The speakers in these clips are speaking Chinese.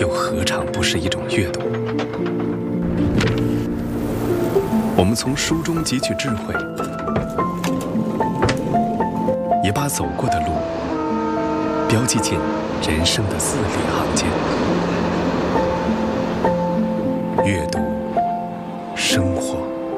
又何尝不是一种阅读？我们从书中汲取智慧，也把走过的路标记进人生的字里行间。阅读，生活，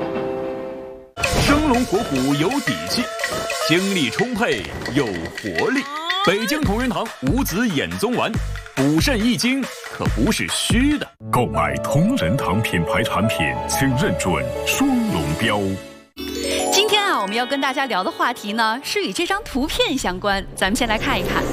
生龙活虎有底气，精力充沛有活力。北京同仁堂五子衍宗丸，补肾益精可不是虚的。 购买同仁堂品牌产品，请认准双龙标。 今天我们要跟大家聊的话题呢，是与这张图片相关。咱们先来看一看，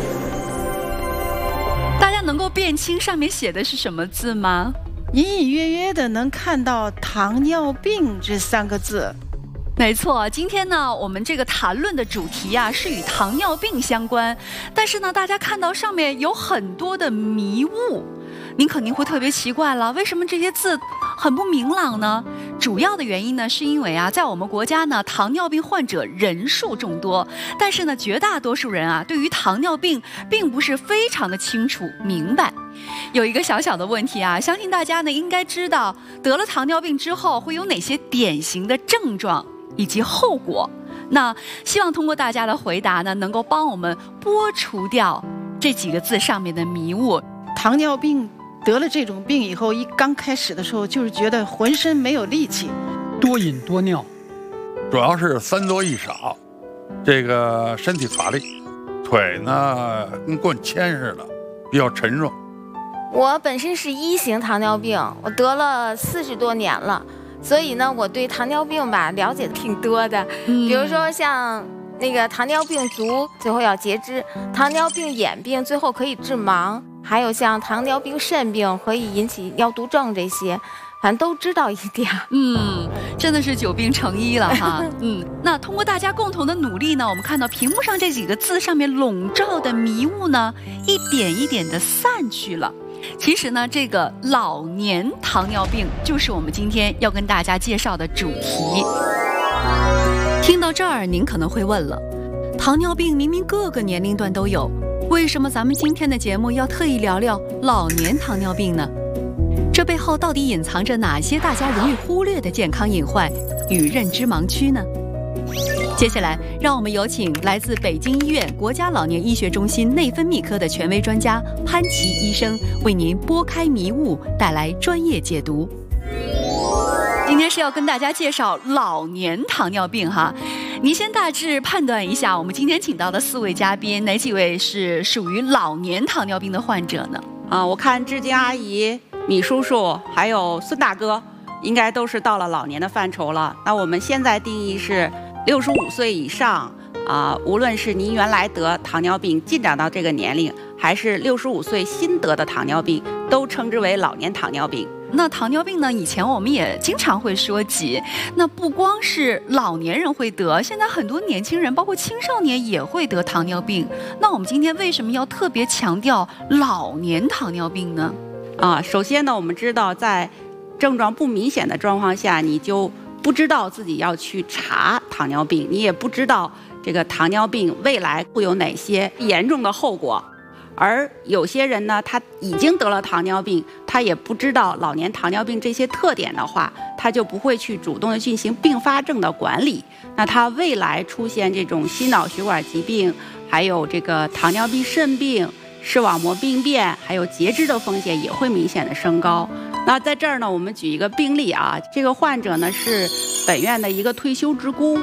大家能够辨清上面写的是什么字吗？ 隐隐约约的能看到糖尿病这3个字。 没错，今天呢，我们这个谈论的主题啊，是与糖尿病相关。但是呢，大家看到上面有很多的迷雾，您肯定会特别奇怪了，为什么这些字很不明朗呢？主要的原因呢，是因为啊，在我们国家呢，糖尿病患者人数众多，但是呢，绝大多数人啊，对于糖尿病并不是非常的清楚明白。有一个小小的问题啊，相信大家呢应该知道，得了糖尿病之后会有哪些典型的症状以及后果。那希望通过大家的回答呢，能够帮我们拨除掉这几个字上面的迷雾。 糖尿病得了这种病以后，刚开始的时候就是觉得浑身没有力气， 多饮多尿， 主要是3多1少，这个身体乏力，腿呢跟棍铅似的，比较沉重。 我本身是1型糖尿病，我得了40多年了，所以呢，我对糖尿病吧了解的挺多的。比如说像那个糖尿病足，最后要截肢；糖尿病眼病，最后可以致盲；还有像糖尿病肾病，可以引起尿毒症这些，反正都知道一点。 真的是久病成医了哈。那通过大家共同的努力呢，我们看到屏幕上这几个字上面笼罩的迷雾呢，一点一点的散去了。其实呢，这个老年糖尿病就是我们今天要跟大家介绍的主题。听到这儿，您可能会问了，糖尿病明明各个年龄段都有，为什么咱们今天的节目要特意聊聊老年糖尿病呢？这背后到底隐藏着哪些大家容易忽略的健康隐患与认知盲区呢？接下来，让我们有请来自北京医院国家老年医学中心内分泌科的权威专家潘琦医生，为您拨开迷雾，带来专业解读。今天是要跟大家介绍老年糖尿病哈，您先大致判断一下，我们今天请到的4位嘉宾，哪几位是属于老年糖尿病的患者呢？ 我看志晶阿姨、米叔叔还有孙大哥，应该都是到了老年的范畴了。那我们现在定义是65岁以上无论是您原来得糖尿病进展到这个年龄，还是65岁新得的糖尿病，都称之为老年糖尿病。 那糖尿病呢，以前我们也经常会说及，那不光是老年人会得，现在很多年轻人包括青少年也会得糖尿病。那我们今天为什么要特别强调老年糖尿病呢？ 首先呢，我们知道在症状不明显的状况下，你就不知道自己要去查糖尿病，你也不知道这个糖尿病未来会有哪些严重的后果。而有些人呢，他已经得了糖尿病，他也不知道老年糖尿病这些特点的话，他就不会去主动的进行并发症的管理。那他未来出现这种心脑血管疾病，还有这个糖尿病肾病、视网膜病变，还有截肢的风险也会明显的升高。那在这儿呢，我们举一个病例啊，这个患者呢是本院的一个退休职工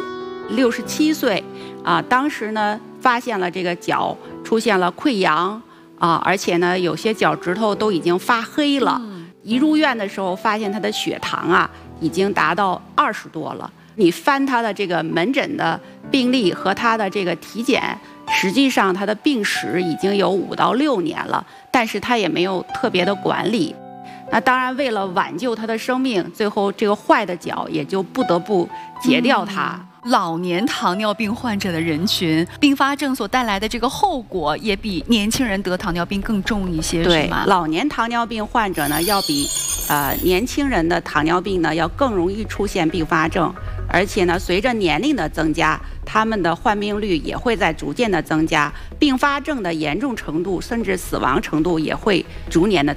，67岁当时呢发现了这个脚出现了溃疡而且呢有些脚趾头都已经发黑了。一入院的时候发现他的血糖已经达到20多了。你翻他的这个门诊的病历和他的这个体检，实际上他的病史已经有5到6年了，但是他也没有特别的管理。那当然为了挽救他的生命，最后这个坏的脚也就不得不截掉它。 老年糖尿病患者的人群，并发症所带来的这个后果也比年轻人得糖尿病更重一些， 对， 是吗？ 老年糖尿病患者呢，要比年轻人的糖尿病呢要更容易出现并发症，而且呢，随着年龄的增加，他们的患病率也会在逐渐的增加，并发症的严重程度甚至死亡程度也会逐年的